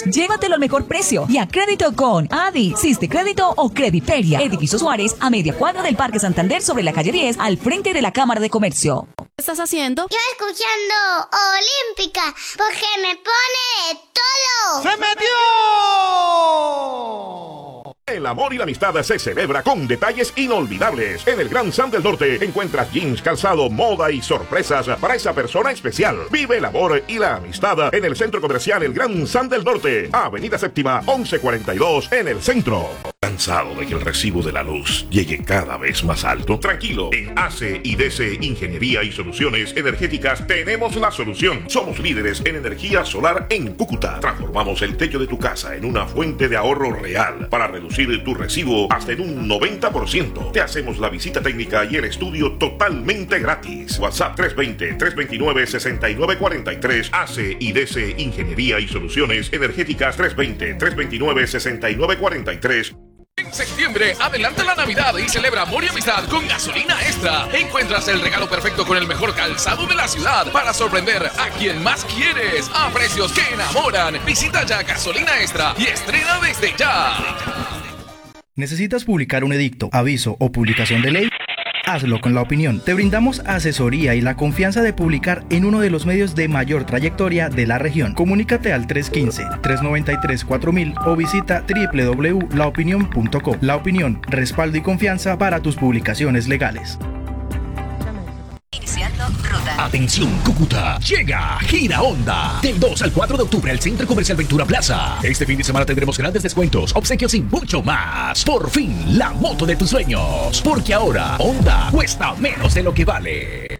Llévatelo al mejor precio y a crédito con Adi, Siste Crédito o Crediperia. Edificio Suárez, a media cuadra del Parque Santander, sobre la calle 10, al frente de la Cámara de Comercio. ¿Qué estás haciendo? Yo escuchando Olímpica, porque me pone todo. ¡Se metió! El amor y la amistad se celebra con detalles inolvidables. En el Gran San del Norte encuentras jeans, calzado, moda y sorpresas para esa persona especial. Vive el amor y la amistad en el Centro Comercial El Gran San del Norte, Avenida Séptima 1142 en el centro. ¿Cansado de que el recibo de la luz llegue cada vez más alto? Tranquilo, en AC&DC Ingeniería y Soluciones Energéticas tenemos la solución. Somos líderes en energía solar en Cúcuta. Transformamos el techo de tu casa en una fuente de ahorro real para reducir tu recibo hasta en un 90%. Te hacemos la visita técnica y el estudio totalmente gratis. WhatsApp 320-329-6943. AC&DC Ingeniería y Soluciones Energéticas 320-329-6943. En septiembre, adelanta la Navidad y celebra amor y amistad con Gasolina Extra. Encuentras el regalo perfecto con el mejor calzado de la ciudad para sorprender a quien más quieres a precios que enamoran. Visita ya Gasolina Extra y estrena desde ya. ¿Necesitas publicar un edicto, aviso o publicación de ley? Hazlo con La Opinión. Te brindamos asesoría y la confianza de publicar en uno de los medios de mayor trayectoria de la región. Comunícate al 315-393-4000 o visita www.laopinion.co. La Opinión, respaldo y confianza para tus publicaciones legales. Iniciando ruta. Atención Cúcuta, llega Gira Honda del 2 al 4 de octubre al Centro Comercial Ventura Plaza. Este fin de semana tendremos grandes descuentos, obsequios y mucho más. Por fin, la moto de tus sueños, porque ahora Honda cuesta menos de lo que vale.